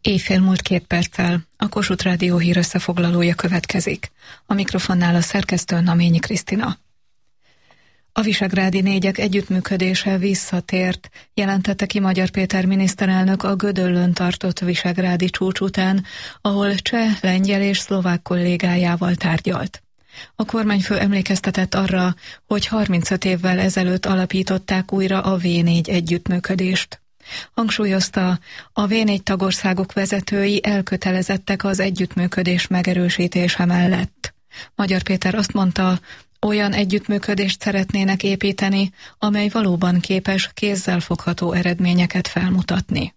Éjfél múlt 2 perccel a Kossuth Rádió hír összefoglalója következik. A mikrofonnál a szerkesztő Naményi Krisztina. A visegrádi négyek együttműködése visszatért, jelentette ki Magyar Péter miniszterelnök a Gödöllőn tartott visegrádi csúcs után, ahol cseh, lengyel és szlovák kollégájával tárgyalt. A kormányfő emlékeztetett arra, hogy 35 évvel ezelőtt alapították újra a V4 együttműködést. Hangsúlyozta, a V4 tagországok vezetői elkötelezettek az együttműködés megerősítése mellett. Magyar Péter azt mondta, olyan együttműködést szeretnének építeni, amely valóban képes kézzelfogható eredményeket felmutatni.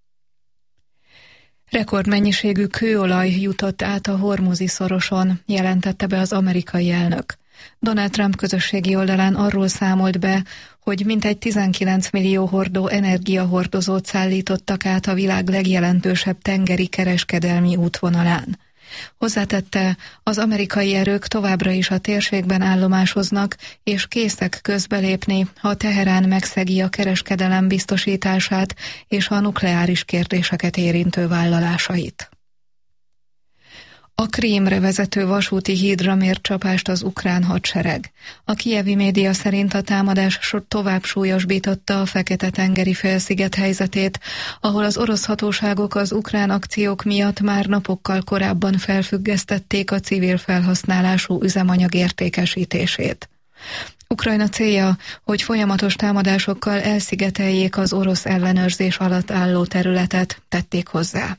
Rekordmennyiségű kőolaj jutott át a Hormuzi szoroson, jelentette be az amerikai elnök. Donald Trump közösségi oldalán arról számolt be, hogy mintegy 19 millió hordó energiahordozót szállítottak át a világ legjelentősebb tengeri kereskedelmi útvonalán. Hozzátette, az amerikai erők továbbra is a térségben állomásoznak, és készek közbelépni, ha Teherán megszegi a kereskedelem biztosítását és a nukleáris kérdéseket érintő vállalásait. A Krímre vezető vasúti hídra mért csapást az ukrán hadsereg. A kijevi média szerint a támadás tovább súlyosbította a Fekete-tengeri félsziget helyzetét, ahol az orosz hatóságok az ukrán akciók miatt már napokkal korábban felfüggesztették a civil felhasználású üzemanyag értékesítését. Ukrajna célja, hogy folyamatos támadásokkal elszigeteljék az orosz ellenőrzés alatt álló területet, tették hozzá.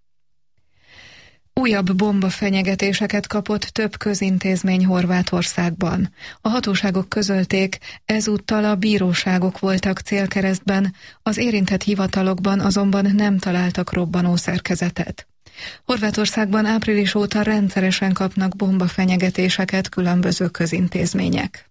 Újabb bombafenyegetéseket kapott több közintézmény Horvátországban. A hatóságok közölték, ezúttal a bíróságok voltak célkeresztben, az érintett hivatalokban azonban nem találtak robbanószerkezetet. Horvátországban április óta rendszeresen kapnak bombafenyegetéseket különböző közintézmények.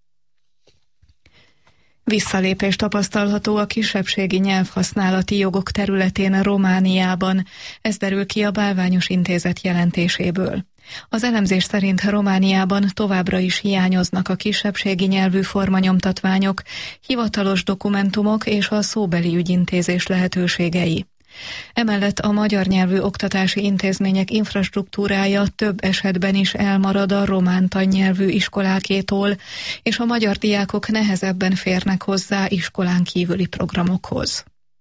Visszalépés tapasztalható a kisebbségi nyelvhasználati jogok területén Romániában, ez derül ki a Bálványos Intézet jelentéséből. Az elemzés szerint Romániában továbbra is hiányoznak a kisebbségi nyelvű formanyomtatványok, hivatalos dokumentumok és a szóbeli ügyintézés lehetőségei. Emellett a magyar nyelvű oktatási intézmények infrastruktúrája több esetben is elmarad a román tannyelvű iskolákétól, és a magyar diákok nehezebben férnek hozzá iskolán kívüli programokhoz.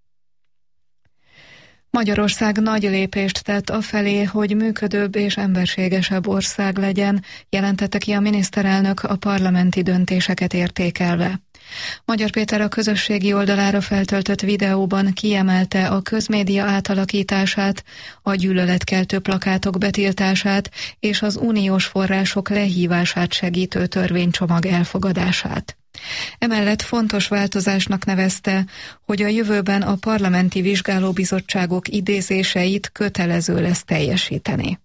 Magyarország nagy lépést tett afelé, hogy működőbb és emberségesebb ország legyen, jelentette ki a miniszterelnök a parlamenti döntéseket értékelve. Magyar Péter a közösségi oldalára feltöltött videóban kiemelte a közmédia átalakítását, a gyűlöletkeltő plakátok betiltását és az uniós források lehívását segítő törvénycsomag elfogadását. Emellett fontos változásnak nevezte, hogy a jövőben a parlamenti vizsgálóbizottságok idézéseit kötelező lesz teljesíteni.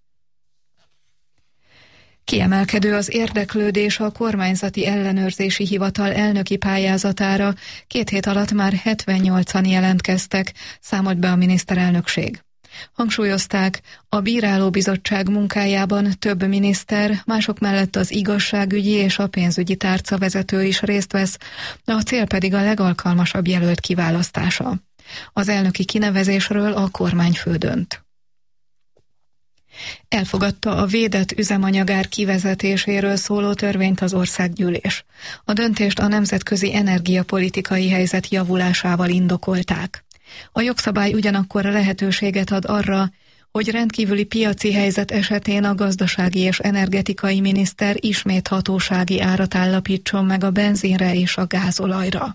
Kiemelkedő az érdeklődés a kormányzati ellenőrzési hivatal elnöki pályázatára, 2 hét alatt már 78-an jelentkeztek, számolt be a miniszterelnökség. Hangsúlyozták, a bírálóbizottság munkájában több miniszter, mások mellett az igazságügyi és a pénzügyi tárca vezető is részt vesz, a cél pedig a legalkalmasabb jelölt kiválasztása. Az elnöki kinevezésről a kormányfő dönt. Elfogadta a védett üzemanyagár kivezetéséről szóló törvényt az országgyűlés. A döntést a nemzetközi energiapolitikai helyzet javulásával indokolták. A jogszabály ugyanakkor lehetőséget ad arra, hogy rendkívüli piaci helyzet esetén a gazdasági és energetikai miniszter ismét hatósági árat állapítson meg a benzinre és a gázolajra.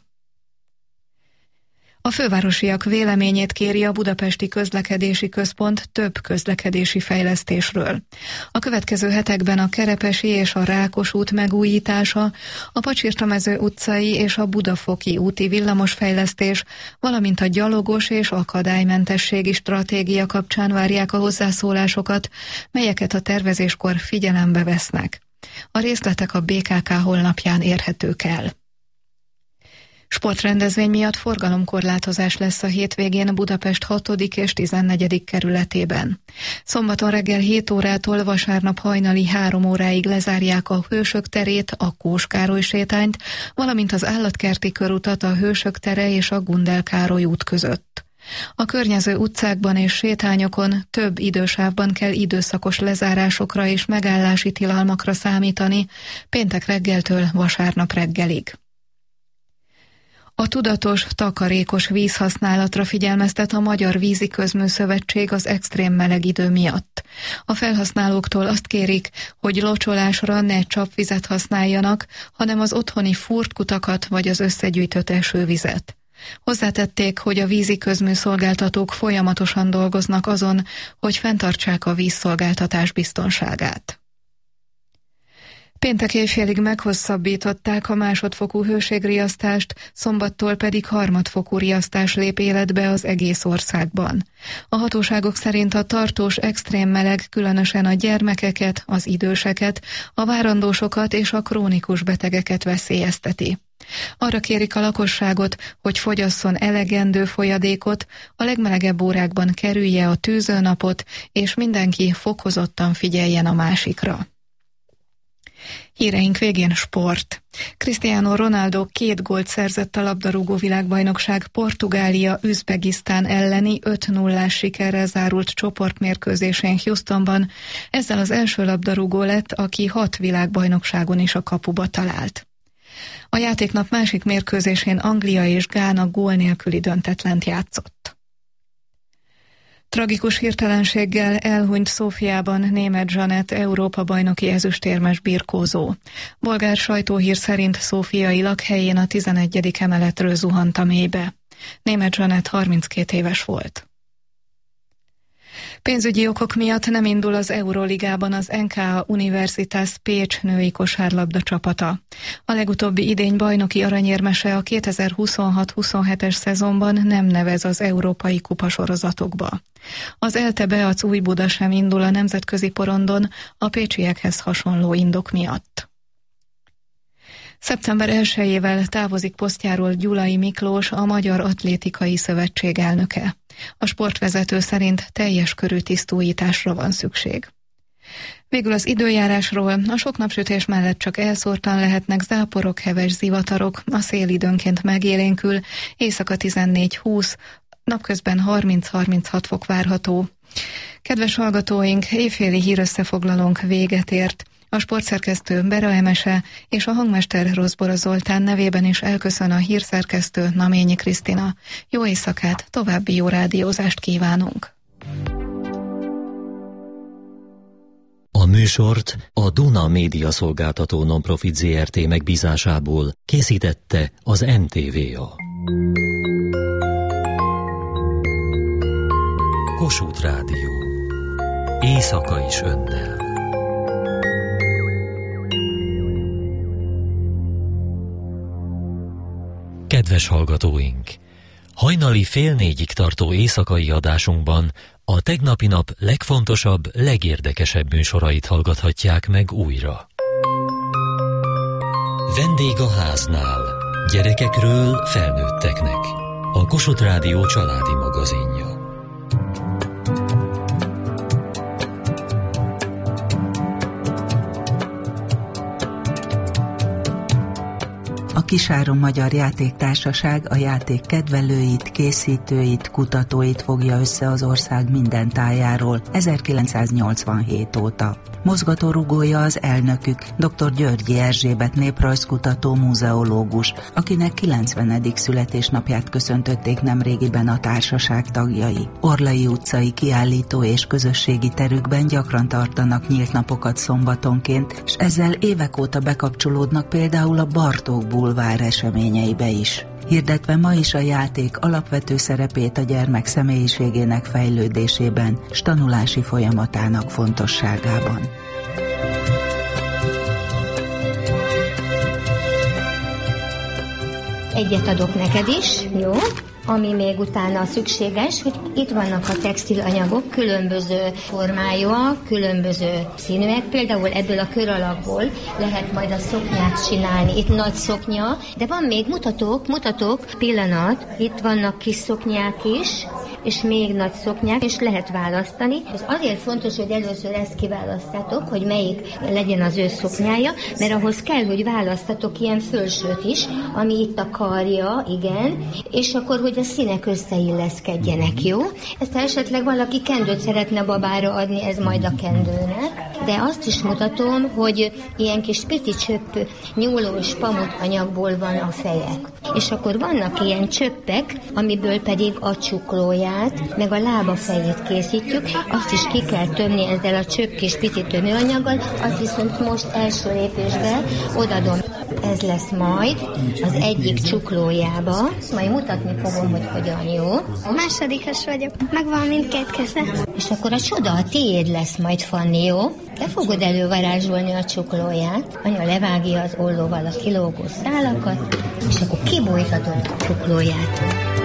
A fővárosiak véleményét kéri a Budapesti Közlekedési Központ több közlekedési fejlesztésről. A következő hetekben a Kerepesi és a Rákos út megújítása, a Pacsirtamező utcai és a Budafoki úti villamosfejlesztés, valamint a gyalogos és akadálymentességi stratégia kapcsán várják a hozzászólásokat, melyeket a tervezéskor figyelembe vesznek. A részletek a BKK honlapján érhetők el. Sportrendezvény miatt forgalomkorlátozás lesz a hétvégén Budapest 6. és 14. kerületében. Szombaton reggel 7 órától vasárnap hajnali 3 óráig lezárják a Hősök terét, a Kós Károly sétányt, valamint az Állatkerti körutat a Hősök tere és a Gundel Károly út között. A környező utcákban és sétányokon több idősávban kell időszakos lezárásokra és megállási tilalmakra számítani, péntek reggeltől vasárnap reggelig. A tudatos, takarékos vízhasználatra figyelmeztet a Magyar Vízi Közműszövetség az extrém meleg idő miatt. A felhasználóktól azt kérik, hogy locsolásra ne csapvizet használjanak, hanem az otthoni furtkutakat vagy az összegyűjtött esővizet. Hozzátették, hogy a vízi közműszolgáltatók folyamatosan dolgoznak azon, hogy fenntartsák a vízszolgáltatás biztonságát. Péntek éjfélig meghosszabbították a másodfokú hőségriasztást, szombattól pedig harmadfokú riasztás lép életbe az egész országban. A hatóságok szerint a tartós extrém meleg különösen a gyermekeket, az időseket, a várandósokat és a krónikus betegeket veszélyezteti. Arra kérik a lakosságot, hogy fogyasszon elegendő folyadékot, a legmelegebb órákban kerülje a tűzőnapot, és mindenki fokozottan figyeljen a másikra. Híreink végén sport. Cristiano Ronaldo 2 gólt szerzett a labdarúgó világbajnokság Portugália-Üzbegisztán elleni 5-0-ás sikerrel zárult csoportmérkőzésén Houstonban. Ezzel az első labdarúgó lett, aki 6 világbajnokságon is a kapuba talált. A játéknap másik mérkőzésén Anglia és Gána gól nélküli döntetlent játszott. Tragikus hirtelenséggel elhunyt Szófiában Németh Zsanett Európa-bajnoki ezüstérmes birkózó. Bolgár sajtóhír szerint szófiai lakhelyén a 11. emeletről zuhant a mélybe. Németh Zsanett 32 éves volt. Pénzügyi okok miatt nem indul az Euroligában az NKA Universitas Pécs női kosárlabda csapata. A legutóbbi idény bajnoki aranyérmese a 2026-27-es szezonban nem nevez az európai kupasorozatokba. Az ELTE Beac Újbuda sem indul a nemzetközi porondon a pécsiekhez hasonló indok miatt. Szeptember 1-ével távozik posztjáról Gyulai Miklós, a Magyar Atlétikai Szövetség elnöke. A sportvezető szerint teljes körű tisztújításra van szükség. Végül az időjárásról: a sok napsütés mellett csak elszórtan lehetnek záporok, heves zivatarok, a szél időnként megélénkül, éjszaka 14-20, napközben 30-36 fok várható. Kedves hallgatóink, éjféli hírösszefoglalónk véget ért. A sportszerkesztő Bera Emese és a hangmester Rozbora Zoltán nevében is elköszön a hírszerkesztő Naményi Krisztina. Jó éjszakát, további jó rádiózást kívánunk! A műsort a Duna Média Szolgáltató Nonprofit Zrt. Megbízásából készítette az NTVA. Kossuth Rádió. Éjszaka is önnel. Kedves hallgatóink! Hajnali 3:30-ig tartó éjszakai adásunkban a tegnapi nap legfontosabb, legérdekesebb műsorait hallgathatják meg újra. Vendég a háznál. Gyerekekről felnőtteknek. A Kossuth Rádió családi magazinja. A Kisáron Magyar Játéktársaság a játék kedvelőit, készítőit, kutatóit fogja össze az ország minden tájáról 1987 óta. Mozgatórugója az elnökük, dr. Györgyi Erzsébet néprajzkutató múzeológus, akinek 90. születésnapját köszöntötték nemrégiben a társaság tagjai. Orlai utcai kiállító és közösségi terükben gyakran tartanak nyílt napokat szombatonként, és ezzel évek óta bekapcsolódnak például a Bartók bulvár eseményeibe is. Hirdetve ma is a játék alapvető szerepét a gyermek személyiségének fejlődésében, s tanulási folyamatának fontosságában. Egyet adok neked is, jó? Ami még utána szükséges, hogy itt vannak a textilanyagok, különböző formájúak, különböző színűek. Például ebből a kör alakból lehet majd a szoknyát csinálni. Itt nagy szoknya, de van még, mutatok, pillanat. Itt vannak kis szoknyák is, és még nagy szoknyák, és lehet választani. És azért fontos, hogy először ezt kiválasztatok, hogy melyik legyen az ő szoknyája, mert ahhoz kell, hogy választatok ilyen fölsőt is, ami itt a karja, igen, és akkor, hogy a színek összeilleszkedjenek, jó? Ezt esetleg valaki kendőt szeretne babára adni, ez majd a kendőnek, de azt is mutatom, hogy ilyen kis pici csöpp nyúlós pamut anyagból van a fejek. És akkor vannak ilyen csöppek, amiből pedig a csuklóját, meg a lába fejét készítjük, azt is ki kell tömni ezzel a csöpp kis pici tömőanyaggal, azt viszont most első lépésben odadom. Ez lesz majd az egyik csuklójába, majd mutatni fogom, hogy hogyan, jó? Másodikos vagyok, megvan mindkét keze. És akkor a csoda a tiéd lesz majd, Fanni, jó? Te fogod elővarázsolni a csuklóját, anya levágja az ollóval a kilógó szálakat, és akkor kibújtatod a csuklóját.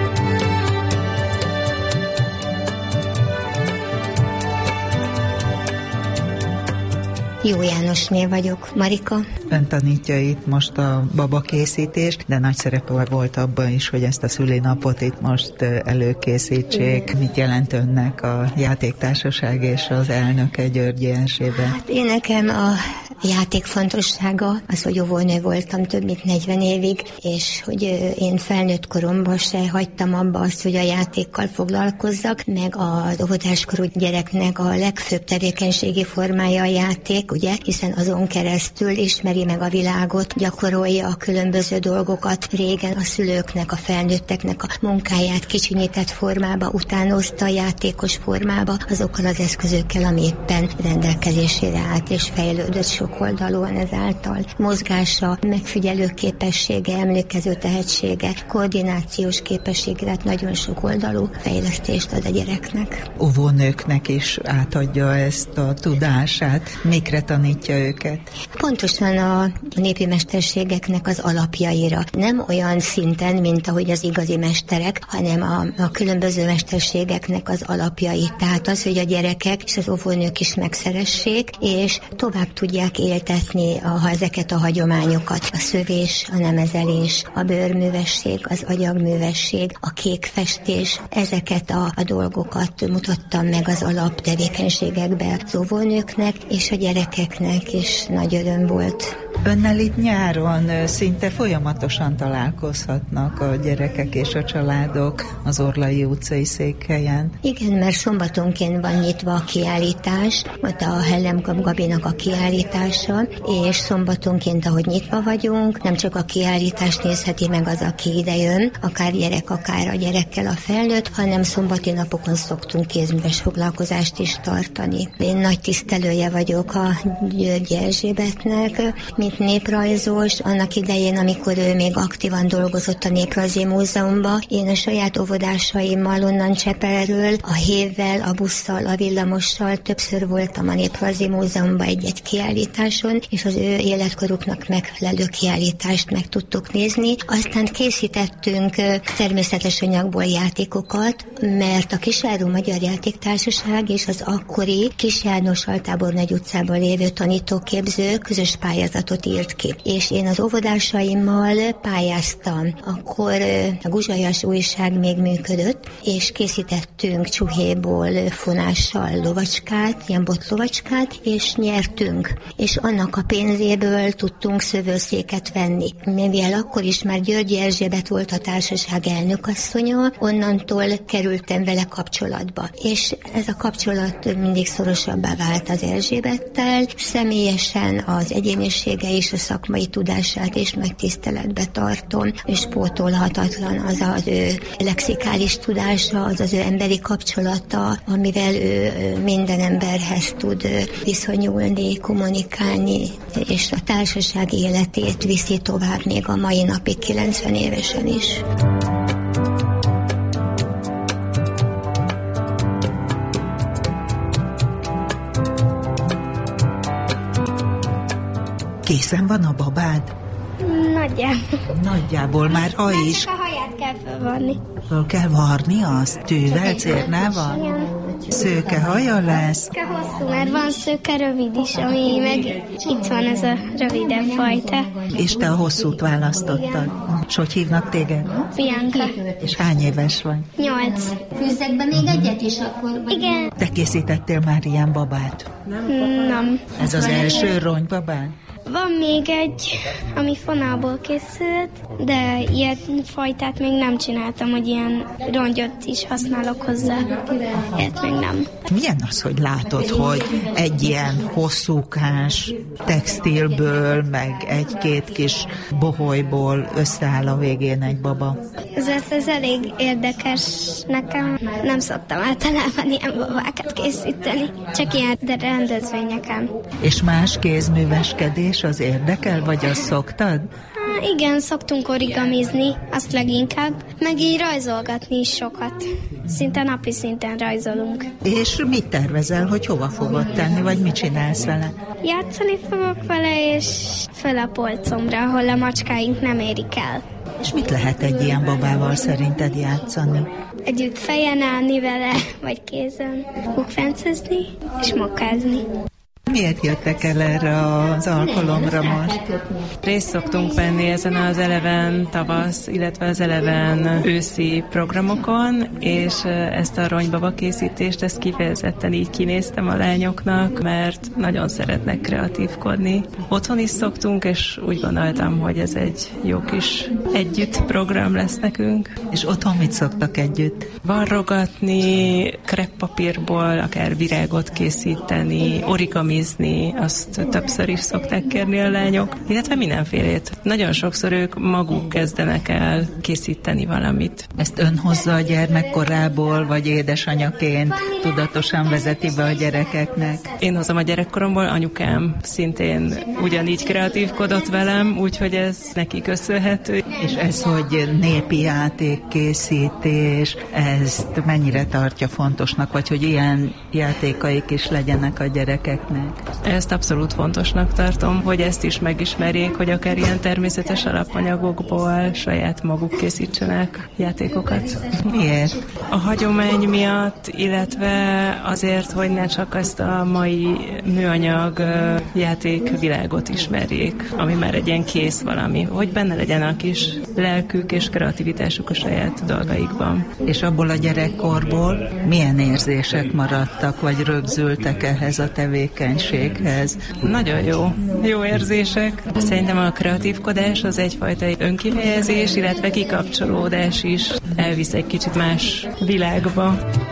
Jó Jánosné vagyok, Marika. Ön tanítja itt most a babakészítést, de nagy szerepe volt abban is, hogy ezt a szülinapot itt most előkészítsék. Mit jelent önnek a játéktársaság és az elnöke, Györgyi Erzsébet? Hát én nekem a játék fontossága az, hogy óvónő voltam több mint 40 évig, és hogy én felnőtt koromban se hagytam abba azt, hogy a játékkal foglalkozzak, meg az óvodáskorú gyereknek a legfőbb tevékenységi formája a játék, ugye, hiszen azon keresztül ismeri meg a világot, gyakorolja a különböző dolgokat. Régen a szülőknek, a felnőtteknek a munkáját kicsinyített formába, utánozta játékos formába, azokkal az eszközökkel, ami éppen rendelkezésére állt, és fejlődött sokoldalúan ezáltal. Mozgása, megfigyelő képessége, emlékező tehetsége, koordinációs képessége, tehát nagyon sokoldalú fejlesztést ad a gyereknek. Óvónőknek is átadja ezt a tudását. Mikre tanítja őket? Pontosan a népi mesterségeknek az alapjaira. Nem olyan szinten, mint ahogy az igazi mesterek, hanem a különböző mesterségeknek az alapjai. Tehát az, hogy a gyerekek és az óvónők is megszeressék, és tovább tudják éltetni ezeket a hagyományokat. A szövés, a nemezelés, a bőrművesség, az agyagművesség, a kékfestés, ezeket a dolgokat mutattam meg az alaptevékenységekbe az óvónőknek, és a gyerekeknek is nagy öröm volt. Önnel itt nyáron szinte folyamatosan találkozhatnak a gyerekek és a családok az Orlai utcai székhelyen. Igen, mert szombatonként van nyitva a kiállítás, ott a Hellem Gabinak a kiállítása, és szombatonként, ahogy nyitva vagyunk, nem csak a kiállítást nézheti meg az, aki idejön, akár gyerek, akár a gyerekkel a felnőtt, hanem szombati napokon szoktunk kézműves foglalkozást is tartani. Én nagy tisztelője vagyok a Györgyi Erzsébetnek, mint néprajzos. Annak idején, amikor ő még aktívan dolgozott a Néprajzi Múzeumban, én a saját óvodásaimmal onnan Csepelről, a hévvel, a busszal, a villamossal többször voltam a Néprajzi Múzeumban egy kiállításon, és az ő életkoruknak megfelelő kiállítást meg tudtuk nézni. Aztán készítettünk természetes anyagból játékokat, mert a Kisáró Magyar Játéktársaság és az akkori Kis János Altábornagy utcában lévő tanítóképző közös pályázatot írt ki. És én az óvodásaimmal pályáztam. Akkor a Guzsajas újság még működött, és készítettünk csuhéból fonással lovacskát, ilyen botlovacskát, és nyertünk. És annak a pénzéből tudtunk szövőszéket venni. Mivel akkor is már Györgyi Erzsébet volt a társaság elnökasszonya, onnantól kerültem vele kapcsolatba. És ez a kapcsolat mindig szorosabbá vált az Erzsébettel. Személyesen az egyénisége és a szakmai tudását is megtiszteletbe tartom, és pótolhatatlan az ő lexikális tudása, az ő emberi kapcsolata, amivel ő minden emberhez tud viszonyulni, kommunikálni, és a társaság életét viszi tovább még a mai napig 90 évesen is. Készen van a babád? Nagyjából már ha is. Csak a haját kell fölvarni. Föl kell varni azt? Tűvel, cérnával? Szőke haja lesz? Szőke hosszú, mert van szőke rövid is, ami meg itt van ez a rövidebb fajta. És te a hosszút választottad. És hogy hívnak téged? Bianca. És hány éves vagy? 8. Fűzzek be még egyet is akkor? Igen. Te készítettél már ilyen babát? Nem. Ez az első ronybabád? Van még egy, ami fonából készült, de ilyen fajtát még nem csináltam, hogy ilyen rongyot is használok hozzá. Ilyet még nem. Milyen az, hogy látod, hogy egy ilyen hosszúkás textilből, meg egy-két kis boholyból összeáll a végén egy baba? Ez elég érdekes nekem. Nem szoktam általában ilyen babákat készíteni, csak ilyen rendezvényeken. És más kézműveskedés az érdekel, vagy azt szoktad? Igen, szoktunk origamizni, azt leginkább, meg így rajzolgatni is sokat. Szinte napi szinten rajzolunk. És mit tervezel, hogy hova fogod tenni, vagy mit csinálsz vele? Játszani fogok vele, és föl a polcomra, ahol a macskáink nem érik el. És mit lehet egy ilyen babával szerinted játszani? Együtt fejen állni vele, vagy kézen, bukfencezni és mokázni. Miért jöttek el erre az alkalomra most? Részt szoktunk venni ezen az eleven tavasz, illetve az eleven őszi programokon, és ezt a ronybaba készítést, ezt kifejezetten így kinéztem a lányoknak, mert nagyon szeretnek kreatívkodni. Otthon is szoktunk, és úgy gondoltam, hogy ez egy jó kis együtt program lesz nekünk. És otthon mit szoktak együtt? Varrogatni, kreppapírból akár virágot készíteni, origamizni, azt többször is szokták kérni a lányok, illetve mindenfélét. Nagyon sokszor ők maguk kezdenek el készíteni valamit. Ezt ön hozza a gyermekkorából, vagy édesanyaként tudatosan vezeti be a gyerekeknek? Én hozom a gyerekkoromból, anyukám szintén ugyanígy kreatívkodott velem, úgyhogy ez neki köszönhető. És ez, hogy népi játékkészítés, ezt mennyire tartja fontosnak, vagy hogy ilyen játékaik is legyenek a gyerekeknek? Ezt abszolút fontosnak tartom, hogy ezt is megismerjék, hogy akár ilyen természetes alapanyagokból saját maguk készítsenek játékokat. Miért? A hagyomány miatt, illetve azért, hogy ne csak ezt a mai műanyag játékvilágot ismerjék, ami már egy ilyen kész valami, hogy benne legyen a kis lelkük és kreativitásuk a saját dolgaikban. És abból a gyerekkorból milyen érzések maradtak, vagy rögzültek ehhez a tevékenységhez? Nagyon jó érzések. Szerintem a kreatívkodás az egyfajta önkifejezés, illetve kikapcsolódás is elvisz egy kicsit más világba.